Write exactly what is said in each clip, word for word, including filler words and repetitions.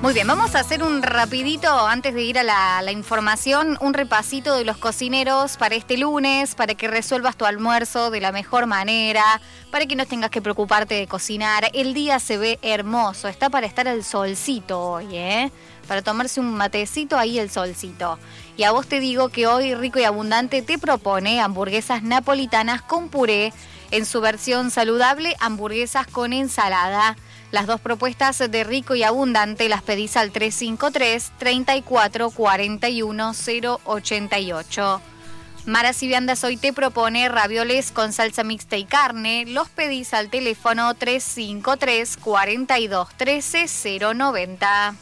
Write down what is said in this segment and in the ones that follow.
Muy bien, vamos a hacer un rapidito, antes de ir a la, la información, un repasito de los cocineros para este lunes, para que resuelvas tu almuerzo de la mejor manera, para que no tengas que preocuparte de cocinar. El día se ve hermoso, está para estar al solcito hoy, ¿eh? Para tomarse un matecito ahí el solcito. Y a vos te digo que hoy Rico y Abundante te propone hamburguesas napolitanas con puré, en su versión saludable, hamburguesas con ensalada. Las dos propuestas de Rico y Abundante las pedís al tres cinco tres, treinta y cuatro, cuarenta y uno, cero ochenta y ocho. Maras y Viandas hoy te propone ravioles con salsa mixta y carne. Los pedís al teléfono tres cinco tres, cuarenta y dos, trece, cero noventa.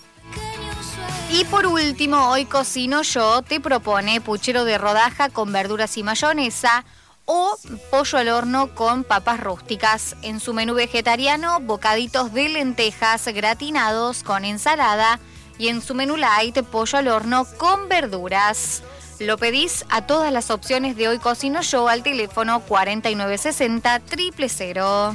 Y por último, hoy Cocino Yo te propone puchero de rodaja con verduras y mayonesa o pollo al horno con papas rústicas. En su menú vegetariano, bocaditos de lentejas gratinados con ensalada y en su menú light, pollo al horno con verduras. Lo pedís a todas las opciones de Hoy Cocino Yo al teléfono cuarenta y nueve sesenta, cero cero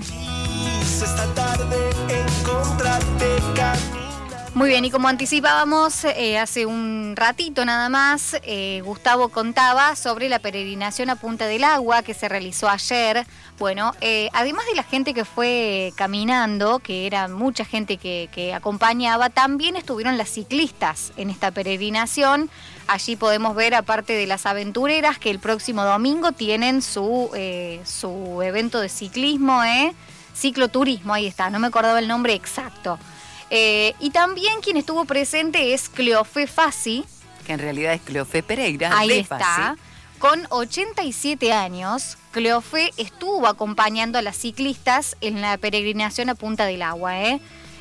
cero. Muy bien, y como anticipábamos eh, hace un ratito nada más, eh, Gustavo contaba sobre la peregrinación a Punta del Agua que se realizó ayer. Bueno, eh, además de la gente que fue caminando, que era mucha gente que, que acompañaba, también estuvieron las ciclistas en esta peregrinación. Allí podemos ver, aparte de las aventureras, que el próximo domingo tienen su, eh, su evento de ciclismo, ¿eh? Cicloturismo, ahí está, no me acordaba el nombre exacto. Eh, y también quien estuvo presente es Cleofé Fassi. Que en realidad es Cleofé Pereira. Ahí está. Fassi. Con ochenta y siete años, Cleofé estuvo acompañando a las ciclistas en la peregrinación a Punta del Agua. ¿eh?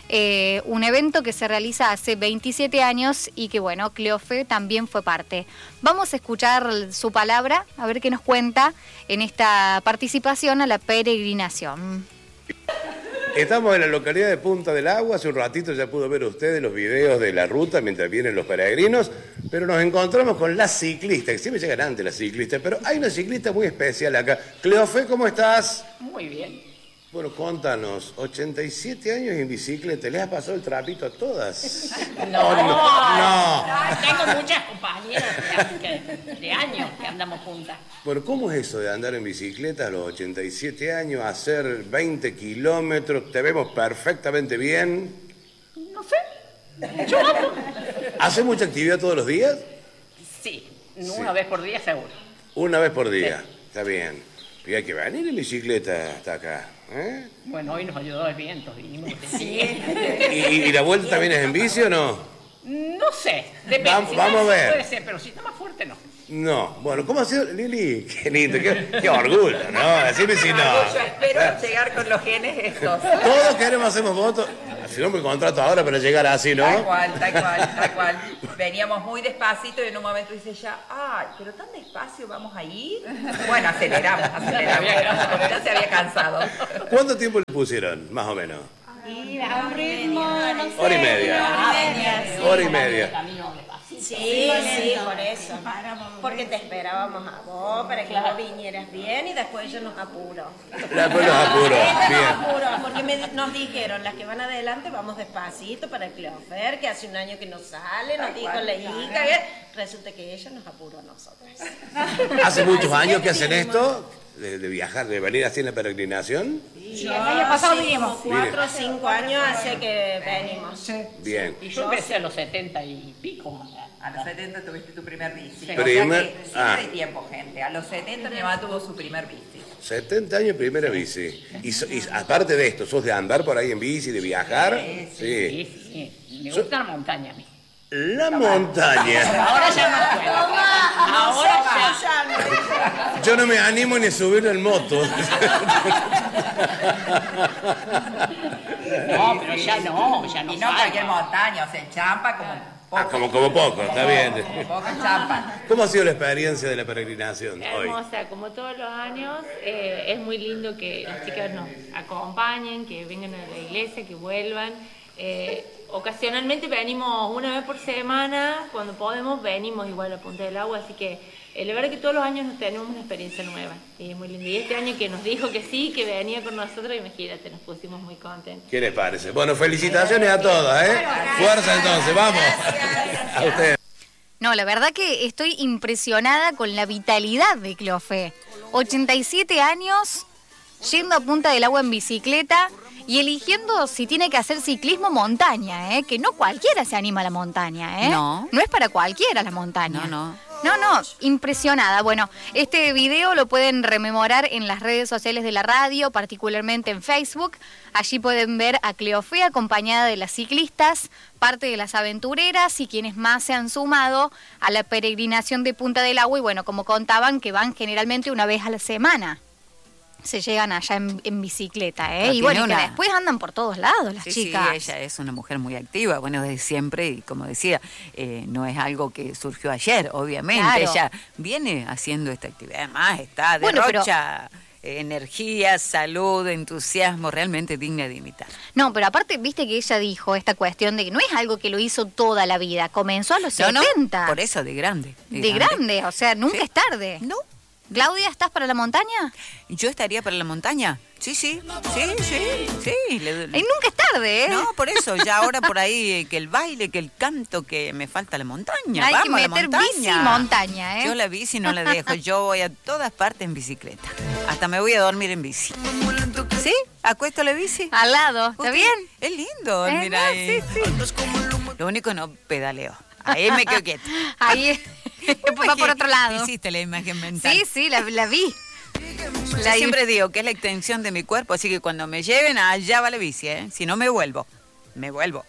Eh, un evento que se realiza hace veintisiete años y que, bueno, Cleofé también fue parte. Vamos a escuchar su palabra, a ver qué nos cuenta en esta participación a la peregrinación. Estamos en la localidad de Punta del Agua, hace un ratito ya pudo ver ustedes los videos de la ruta mientras vienen los peregrinos, pero nos encontramos con las ciclistas, que siempre llegan antes las ciclistas, pero hay una ciclista muy especial acá. Cleofé, ¿cómo estás? Muy bien. Bueno, contanos, ochenta y siete años en bicicleta, ¿les has pasado el trapito a todas? No, oh, no, no. no. Tengo muchas compañeras de, de años que andamos juntas. Bueno, ¿cómo es eso de andar en bicicleta a los ochenta y siete años, hacer veinte kilómetros? ¿Te vemos perfectamente bien? No sé, yo ando. ¿Hace mucha actividad todos los días? Sí, una sí. vez por día seguro. Una vez por día, sí. Está bien. Y hay que venir en bicicleta hasta acá. ¿Eh? Bueno, hoy nos ayudó el viento. Vinimos sí. ¿Y, ¿Y la vuelta también es en bici o no? No sé, depende. Va, si vamos no, a ver. Puede ser, pero si está más fuerte, no. No, bueno, ¿cómo ha sido, Lili? Qué lindo, qué, qué orgullo, ¿no? Decime si no. Yo espero llegar con los genes estos. Todos queremos, hacemos votos. Si no me contrato ahora para llegar así, ¿no? Tal cual, tal cual, tal cual. Veníamos muy despacito y en un momento dice ella, ay, pero tan despacio vamos a ir. Bueno, aceleramos, aceleramos. Ya se había cansado. ¿Cuánto tiempo le pusieron, más o menos? Y a un ritmo, no sé. Hora y media. Hora y media. Sí. Hora y media. Sí, sí, por eso. Porque te esperábamos a vos para que vos vinieras bien y después yo nos apuro. Después nos apuro, bien. Nos apuro, porque me, nos dijeron, las que van adelante vamos despacito para Cleofer, que hace un año que no sale, nos dijo la hija, resulta que ella nos apuró a nosotras. ¿Hace muchos años que hacen esto? De, de viajar, de venir así en la peregrinación. Sí, el año pasado vinimos. Cuatro o cinco años hace que venimos. Sí. Bien. Y yo empecé a los setenta y pico. A los setenta tuviste tu primer bici. Sí. O Primer... sea que siempre ah. hay tiempo, gente. A los setenta mi mamá tuvo su primer bici. setenta años, primera bici. Y, so, y aparte de esto, ¿sos de andar por ahí en bici, de viajar? Sí, sí. sí. sí, sí. Me gusta so... la montaña a mí. La montaña. Ahora ya no puedo. Ahora ya. Yo no me animo ni a subir en moto. No, pero ya no, ya no. Y no salga. Cualquier montaña, o sea, Champa como poco. Ah, como, como poco, está bien. Poco Champa. ¿Cómo ha sido la experiencia de la peregrinación hoy? Hermosa, como todos los años. Eh, es muy lindo que las chicas nos acompañen, que vengan a la iglesia, que vuelvan. Eh, ocasionalmente venimos una vez por semana, cuando podemos venimos igual a Punta del Agua, así que eh, la verdad que todos los años nos tenemos una experiencia nueva y es muy lindo. Y este año que nos dijo que sí, que venía con nosotros, imagínate, nos pusimos muy contentos. ¿Qué les parece? Bueno, felicitaciones a todas, ¿eh? Fuerza entonces, vamos. A ustedes. No, la verdad que estoy impresionada con la vitalidad de Cleofé. ochenta y siete años, yendo a Punta del Agua en bicicleta y eligiendo si tiene que hacer ciclismo montaña, ¿eh? Que no cualquiera se anima a la montaña, ¿eh? No. No es para cualquiera la montaña. No, no. No, no, impresionada. Bueno, este video lo pueden rememorar en las redes sociales de la radio, particularmente en Facebook. Allí pueden ver a Cleofé acompañada de las ciclistas, parte de las aventureras y quienes más se han sumado a la peregrinación de Punta del Agua. Y bueno, como contaban, que van generalmente una vez a la semana. Se llegan allá en, en bicicleta, ¿eh? Pero Y bueno, tiene y que una- después andan por todos lados las Sí, chicas. sí, ella es una mujer muy activa, bueno, desde siempre, y como decía, eh, no es algo que surgió ayer, obviamente. Claro. Ella viene haciendo esta actividad, además está Bueno, pero- derrocha eh, energía, salud, entusiasmo, realmente digna de imitar. No, pero aparte, viste que ella dijo esta cuestión de que no es algo que lo hizo toda la vida, comenzó a los No, no, setenta. por eso, de grande. De grande, o sea, nunca Sí. es tarde. No, Claudia, ¿estás para la montaña? yo estaría para la montaña. Sí, sí, sí, sí, sí. le- Y nunca es tarde, ¿eh? No, por eso, ya ahora por ahí eh, que el baile, que el canto, que me falta la montaña. Hay Vamos que a la meter montaña. bici y montaña, ¿eh? Yo la bici no la dejo, yo voy a todas partes en bicicleta. Hasta me voy a dormir en bici. ¿Sí? ¿Acuesto la bici? Al lado, ¿está Usted- bien? Es lindo, Eh, mira. no, ahí. sí, sí. Lo único no pedaleo. Ahí me quedo quieta. Ahí va por otro lado. Hiciste la imagen mental. Sí, sí, la, la vi. Yo La- siempre digo que es la extensión de mi cuerpo, así que cuando me lleven, allá va la bici, ¿eh? Si no me vuelvo, me vuelvo.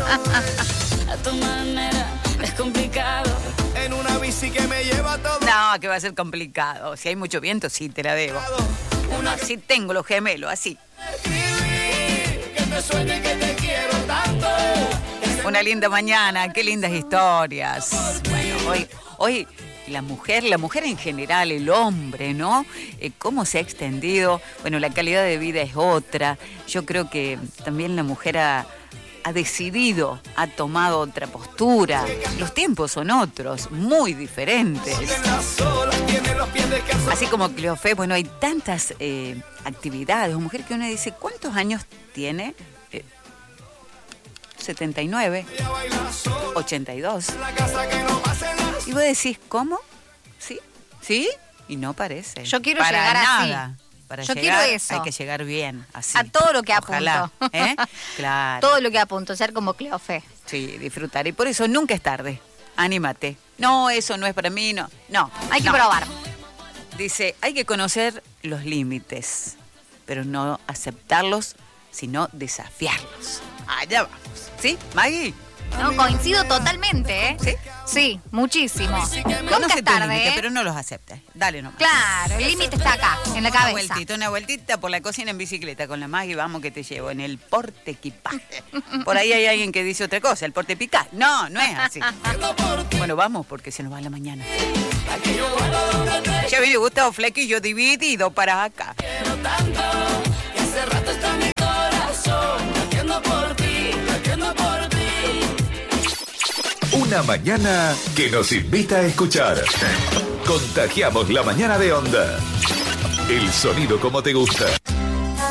A tu manera es complicado. En una bici que me lleva todo. No, que va a ser complicado. Si hay mucho viento, sí, te la debo. Sí tengo los gemelos, así. Que te sueñe que te quiero tanto. Una linda mañana, qué lindas historias. Bueno, hoy, hoy la mujer, la mujer en general, el hombre, ¿no? Eh, cómo se ha extendido. Bueno, la calidad de vida es otra. Yo creo que también la mujer ha, ha decidido, ha tomado otra postura. Los tiempos son otros, muy diferentes. Así como Cleofé, bueno, hay tantas eh, actividades. Una mujer que uno dice, ¿cuántos años tiene? Eh, setenta y nueve, ochenta y dos. Y vos decís, ¿cómo? ¿Sí? ¿Sí? Y no parece. Yo quiero Para llegar así. nada. Para Yo llegar, quiero eso. hay que llegar bien, así. A todo lo que Ojalá, apunto. ¿eh? Claro. Todo lo que apunto, ser como Cleofé. Sí, disfrutar. Y por eso nunca es tarde. Anímate. No, eso no es para mí, no. No. Hay que no. probar. Dice, hay que conocer los límites, pero no aceptarlos, sino desafiarlos. Allá vamos. ¿Sí, Maggie? No, coincido totalmente, ¿eh? ¿Sí? Sí, muchísimo. Nunca Conoce es tus tarde, límites, ¿eh? pero no los aceptes. Dale nomás. Claro, el límite está acá, en la Una cabeza. vueltita, una vueltita por la cocina en bicicleta con la Maggie, vamos que te llevo en el porte equipaje. Por ahí hay alguien que dice otra cosa, el porte epicaje. No, no es así. Bueno, vamos porque se nos va la mañana. Ya viene Gustavo Flequillo dividido para acá. Hace rato está mi corazón latiendo por ti, latiendo por ti. Una mañana que nos invita a escuchar. Contagiamos la mañana de Onda. El sonido como te gusta.